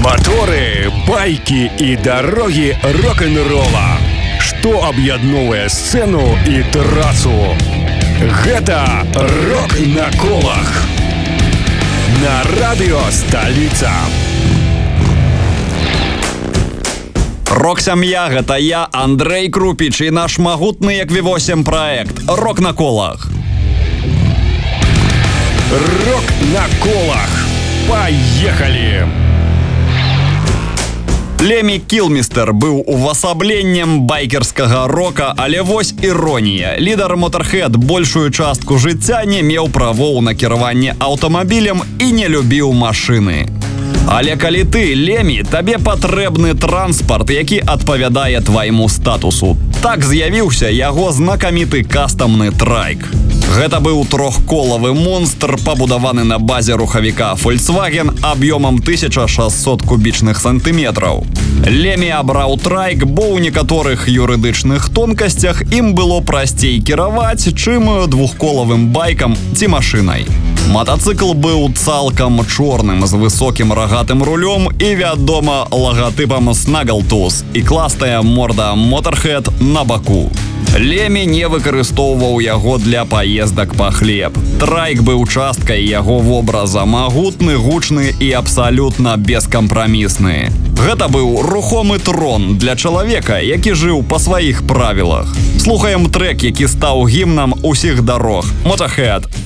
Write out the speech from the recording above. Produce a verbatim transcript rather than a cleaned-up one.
Моторы, байки и дороги рок-н-ролла. Что объединяет сцену и трассу? Это «Рок на колах» на радио «Столица». Рок-сям'я, гэта я, Андрей Крупіч, і наш магутны як ві восемь праект «Рок на колах». «Рок на колах». Поехали! Лемі Кілмістер быў увасабленнем байкерскага рока, але вось іронія. Лідар Motorhead большую частку жыцця не меў правоў на кіраванне аўтамабілем і не любіў машыны. Але калі ты, Лемі, табе патрэбны транспарт, які адпавядае твайму статусу. Так з'явіўся яго знакаміты кастамны трайк. Гэта быў трохколавы монстр, пабудаваны на базе рухавіка Volkswagen аб'ёмам тысяча шэсцьсот кубічных сантыметраў. Лемі абраў трайк, бо ў некаторых юрыдычных тонкасцях ім было прасцей кіраваць, чым двухколавым байкам ці машынай. Матацыкл быў цалкам чорным з высокім рагатым рулём і, вядома, лагатыпам Snaggletooth і класная морда Motorhead на баку. Лемі не выкарыстоўваў яго для паездак па хлеб. Трайк быў часткай яго вобраза, магутны, гучны і абсалютна бескампрамісны. Гэта быў рухомы трон для чалавека, які жыў па сваіх правілах. Слухаем трэк, які стаў гімнам усіх дарог. Motorhead